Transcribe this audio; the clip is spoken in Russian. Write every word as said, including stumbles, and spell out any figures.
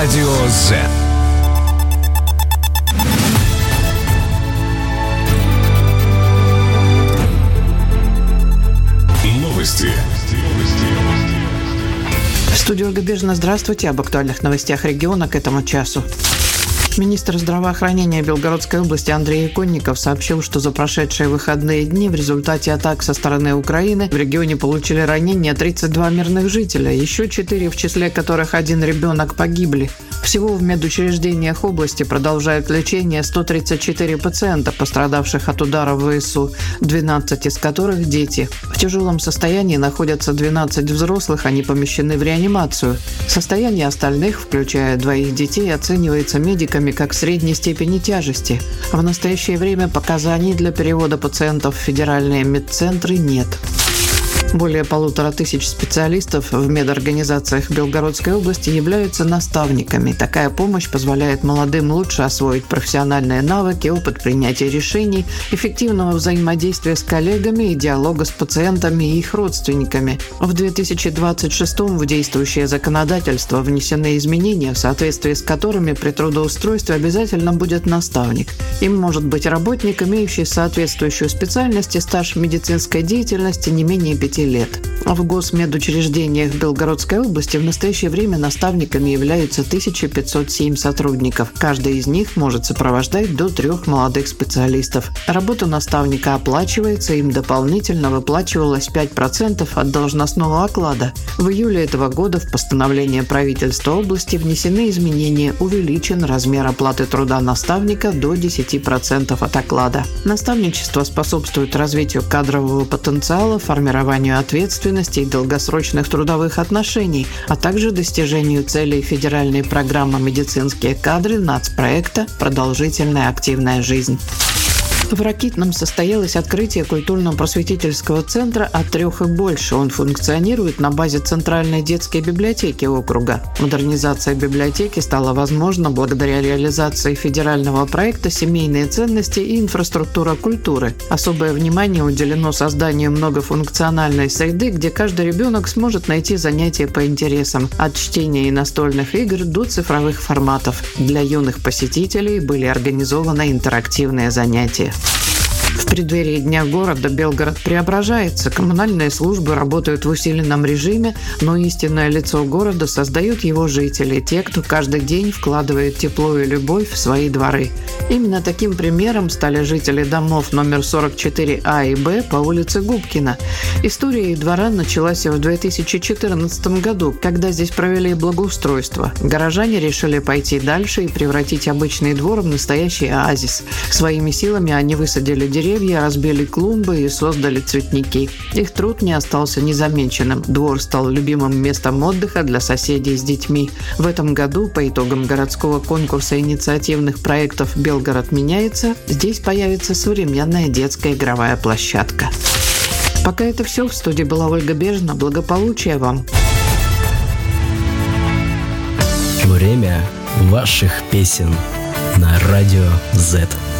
Радио Z. Новости. В студии Ольга Бежина. Здравствуйте. Об актуальных новостях региона к этому часу. Министр здравоохранения Белгородской области Андрей Иконников сообщил, что за прошедшие выходные дни в результате атак со стороны Украины в регионе получили ранения тридцать два мирных жителя, еще четыре, в числе которых один ребенок, погибли. Всего в медучреждениях области продолжают лечение сто тридцать четыре пациента, пострадавших от ударов ВСУ, двенадцать из которых – дети. В тяжелом состоянии находятся двенадцать взрослых, они помещены в реанимацию. Состояние остальных, включая двоих детей, оценивается медиками как средней степени тяжести. В настоящее время показаний для перевода пациентов в федеральные медцентры нет. Более полутора тысяч специалистов в медорганизациях Белгородской области являются наставниками. Такая помощь позволяет молодым лучше освоить профессиональные навыки, опыт принятия решений, эффективного взаимодействия с коллегами и диалога с пациентами и их родственниками. В две тысячи двадцать шестом в действующее законодательство внесены изменения, в соответствии с которыми при трудоустройстве обязательно будет наставник. Им может быть работник, имеющий соответствующую специальность и стаж медицинской деятельности не менее пяти лет. В госмедучреждениях Белгородской области в настоящее время наставниками являются тысяча пятьсот семь сотрудников. Каждый из них может сопровождать до трех молодых специалистов. Работа наставника оплачивается, им дополнительно выплачивалось пять процентов от должностного оклада. В июле этого года в постановление правительства области внесены изменения, увеличен размер оплаты труда наставника до десяти процентов от оклада. Наставничество способствует развитию кадрового потенциала, формированию ответственности и долгосрочных трудовых отношений, а также достижению целей федеральной программы «Медицинские кадры» нацпроекта «Продолжительная активная жизнь». В Ракитном состоялось открытие культурно-просветительского центра «От трех и больше». Он функционирует на базе Центральной детской библиотеки округа. Модернизация библиотеки стала возможна благодаря реализации федерального проекта «Семейные ценности и инфраструктура культуры». Особое внимание уделено созданию многофункциональной среды, где каждый ребенок сможет найти занятия по интересам, от чтения и настольных игр до цифровых форматов. Для юных посетителей были организованы интерактивные занятия. В преддверии Дня города Белгород преображается. Коммунальные службы работают в усиленном режиме, но истинное лицо города создают его жители, те, кто каждый день вкладывает тепло и любовь в свои дворы. Именно таким примером стали жители домов номер сорок четыре А и Б по улице Губкина. История их двора началась в две тысячи четырнадцатом году, когда здесь провели благоустройство. Горожане решили пойти дальше и превратить обычный двор в настоящий оазис. Своими силами они высадили деревья, Деревья, разбили клумбы и создали цветники. Их труд не остался незамеченным. Двор стал любимым местом отдыха для соседей с детьми. В этом году, по итогам городского конкурса инициативных проектов «Белгород меняется», здесь появится современная детская игровая площадка. Пока это все. В студии была Ольга Бежина. Благополучия вам! Время ваших песен на Радио Z.